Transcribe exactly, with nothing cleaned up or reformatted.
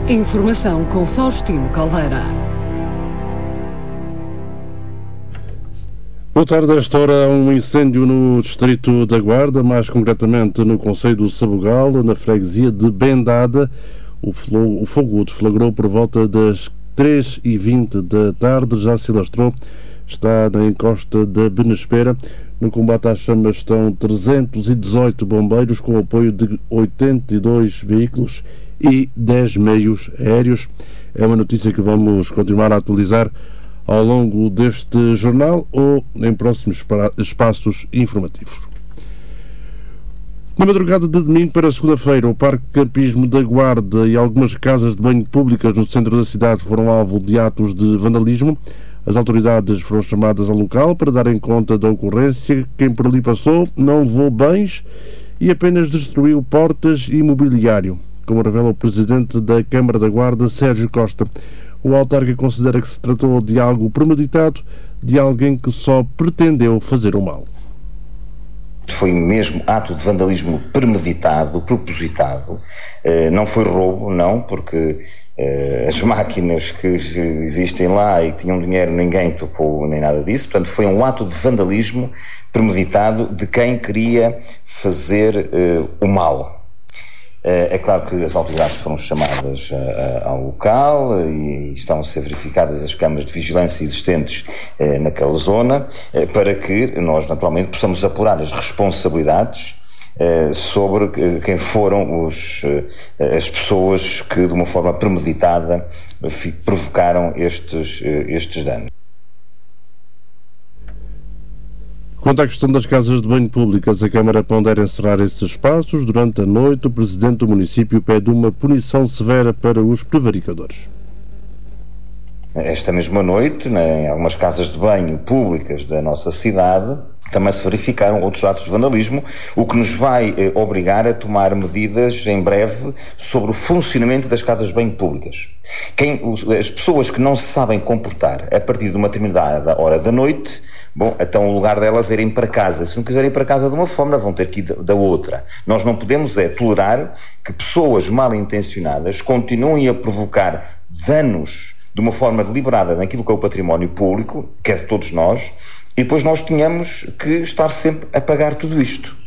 Informação com Faustino Caldeira. Boa tarde. A esta hora há um incêndio no distrito da Guarda, mais concretamente no concelho do Sabugal, na freguesia de Bendada. O, o fogo deflagrou por volta das três e vinte da tarde, já se alastrou, está na encosta da Benespera. No combate às chamas estão trezentos e dezoito bombeiros, com o apoio de oitenta e dois veículos e dez meios aéreos. É uma notícia que vamos continuar a atualizar ao longo deste jornal ou em próximos espaços informativos. Na madrugada de domingo para segunda-feira, o Parque de Campismo da Guarda e algumas casas de banho públicas no centro da cidade foram alvo de atos de vandalismo. As autoridades foram chamadas ao local para darem conta da ocorrência. Quem por ali passou não levou bens e apenas destruiu portas e mobiliário, como revela o presidente da Câmara da Guarda, Sérgio Costa. O autarca considera que se tratou de algo premeditado, de alguém que só pretendeu fazer o mal. Foi mesmo ato de vandalismo premeditado, propositado. Não foi roubo, não, porque as máquinas que existem lá e que tinham dinheiro, ninguém tocou nem nada disso. Portanto, foi um ato de vandalismo premeditado de quem queria fazer o mal. É claro que as autoridades foram chamadas ao local e estão a ser verificadas as câmaras de vigilância existentes naquela zona, para que nós naturalmente possamos apurar as responsabilidades sobre quem foram os, as pessoas que de uma forma premeditada provocaram estes, estes danos. Quanto à questão das casas de banho públicas, a Câmara pondera encerrar esses espaços. Durante a noite, o Presidente do município pede uma punição severa para os prevaricadores. Esta mesma noite, em algumas casas de banho públicas da nossa cidade, também se verificaram outros atos de vandalismo, o que nos vai eh, obrigar a tomar medidas em breve sobre o funcionamento das casas de banho públicas. Quem, os, as pessoas que não se sabem comportar a partir de uma determinada hora da noite, bom, então o lugar delas é irem para casa. Se não quiserem ir para casa de uma forma, vão ter que ir da outra. Nós não podemos é tolerar que pessoas mal intencionadas continuem a provocar danos de uma forma deliberada naquilo que é o património público, que é de todos nós, e depois nós tínhamos que estar sempre a pagar tudo isto.